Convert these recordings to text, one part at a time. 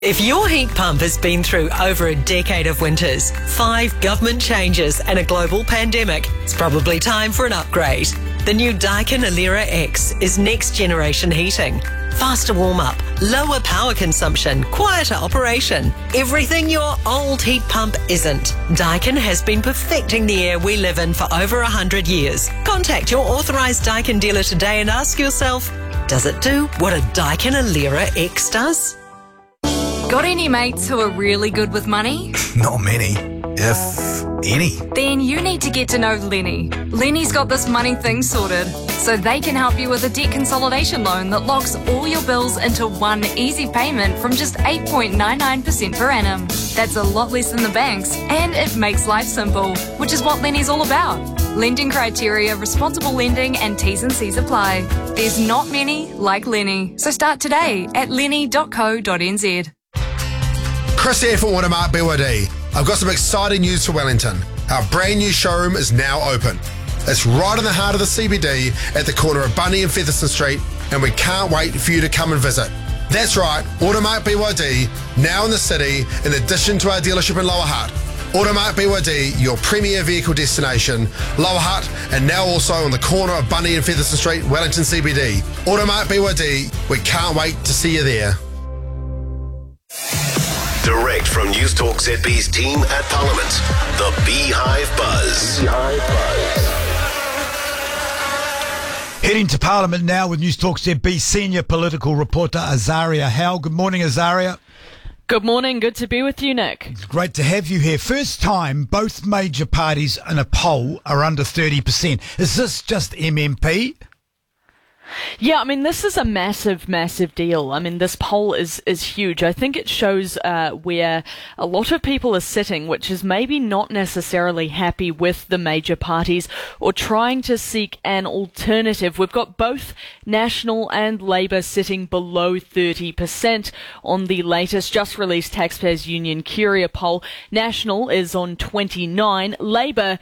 If your heat pump has been through over a decade of winters, 5 government changes and a global pandemic, it's probably time for an upgrade. The new Daikin Alera X is next generation heating. Faster warm-up, lower power consumption, quieter operation. Everything your old heat pump isn't. Daikin has been perfecting the air we live in for over 100 years. Contact your authorised Daikin dealer today and ask yourself, does it do what a Daikin Alera X does? Got any mates who are really good with money? Not many, if any. Then you need to get to know Lenny. Lenny's got this money thing sorted, so they can help you with a debt consolidation loan that locks all your bills into one easy payment from just 8.99% per annum. That's a lot less than the banks, and it makes life simple, which is what Lenny's all about. Lending criteria, responsible lending, and T's and C's apply. There's not many like Lenny, so start today at lenny.co.nz. Chris here for Watermark BYD. I've got some exciting news for Wellington. Our brand new showroom is now open. It's right in the heart of the CBD at the corner of Bunny and Featherston Street, and we can't wait for you to come and visit. That's right, Watermark BYD, now in the city, in addition to our dealership in Lower Hutt. Watermark BYD, your premier vehicle destination, Lower Hutt, and now also on the corner of Bunny and Featherston Street, Wellington CBD. Watermark BYD, we can't wait to see you there. Direct from News Talk ZB's team at Parliament, the Beehive Buzz. Heading to Parliament now with News Talk ZB senior political reporter Azaria Howe. Good morning, Azaria. Good morning. Good to be with you, Nick. It's great to have you here. First time both major parties in a poll are under 30%. Is this just MMP? Yeah, I mean, this is a massive, massive deal. I mean, this poll is huge. I think it shows where a lot of people are sitting, which is maybe not necessarily happy with the major parties or trying to seek an alternative. We've got both National and Labour sitting below 30% on the latest just released Taxpayers Union Curia poll. National is on 29, Labour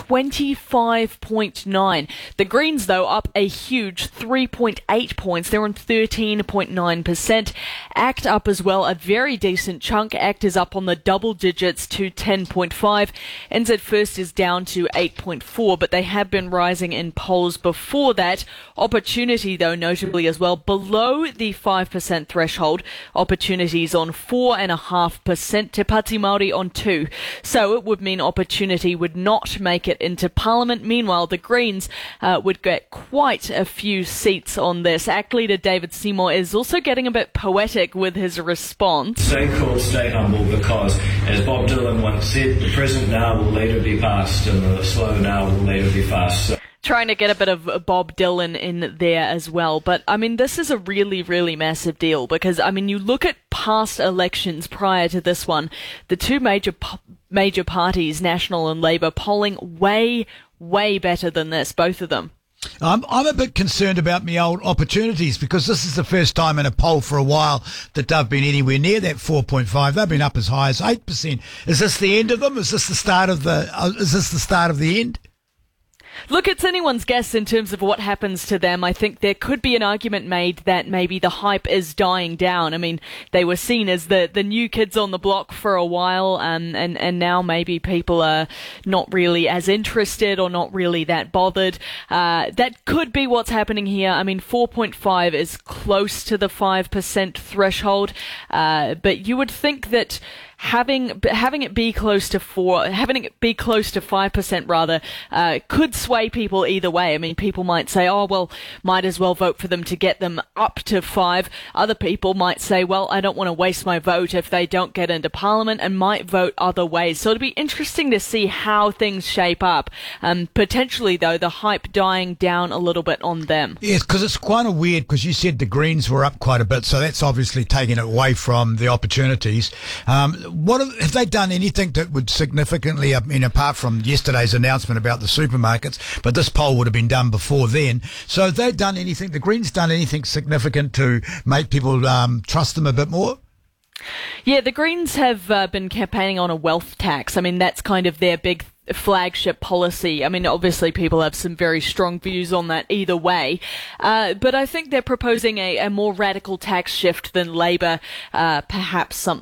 25.9. The Greens, though, up a huge 3.8 points. They're on 13.9%. ACT up as well, a very decent chunk. ACT is up on the double digits to 10.5. NZ First is down to 8.4, but they have been rising in polls before that. Opportunity, though, notably as well, below the 5% threshold. Opportunities on 4.5%. Te Pāti Māori on 2. So it would mean Opportunity would not make it into Parliament. Meanwhile, the Greens would get quite a few seats on this. ACT leader David Seymour is also getting a bit poetic with his response. Stay cool, stay humble, because, as Bob Dylan once said, the present now will later be past, and the slow now will later be fast. So trying to get a bit of Bob Dylan in there as well. But, I mean, this is a really, really massive deal because, I mean, you look at past elections prior to this one, the two major parties, National and Labour, polling way, way better than this, both of them. I'm a bit concerned about my old Opportunities because this is the first time in a poll for a while that they've been anywhere near that 4.5. They've been up as high as 8%. Is this the end of them? Is this the start of the end? Look, it's anyone's guess in terms of what happens to them. I think there could be an argument made that maybe the hype is dying down. I mean, they were seen as the new kids on the block for a while, and now maybe people are not really as interested or not really that bothered. That could be what's happening here. I mean, 4.5 is close to the 5% threshold, but you would think that having it be close to 5% rather, could sway people either way. I mean, people might say, oh, well, might as well vote for them to get them up to 5. Other people might say, well, I don't want to waste my vote if they don't get into Parliament, and might vote other ways. So it'll be interesting to see how things shape up. Potentially, though, the hype dying down a little bit on them. Yes, because it's kind of weird because you said the Greens were up quite a bit, so that's obviously taking it away from the Opportunities. What have they done anything that would significantly, I mean, apart from yesterday's announcement about the supermarkets, but this poll would have been done before then. So have they done anything, the Greens done anything significant to make people trust them a bit more? Yeah, the Greens have been campaigning on a wealth tax. I mean, that's kind of their big flagship policy. I mean, obviously people have some very strong views on that either way, but I think they're proposing a more radical tax shift than Labour, perhaps something